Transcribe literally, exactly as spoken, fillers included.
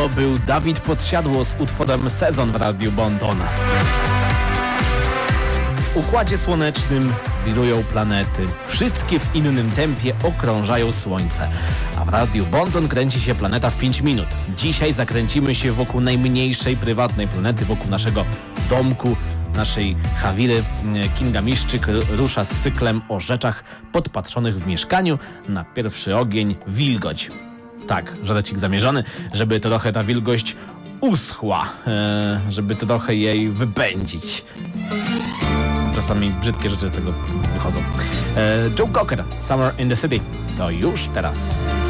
To był Dawid Podsiadło z utworem Sezon w Radiu Bonton. W Układzie Słonecznym wirują planety. Wszystkie w innym tempie okrążają Słońce. A w Radiu Bonton kręci się planeta w pięć minut. Dzisiaj zakręcimy się wokół najmniejszej prywatnej planety, wokół naszego domku, naszej Hawiry. Kinga Miszczyk rusza z cyklem o rzeczach podpatrzonych w mieszkaniu. Na pierwszy ogień wilgoć. Tak, żarcik zamierzony, żeby trochę ta wilgoć uschła, e, żeby trochę jej wypędzić. Czasami brzydkie rzeczy z tego wychodzą. E, Joe Cocker, Summer in the City. To już teraz.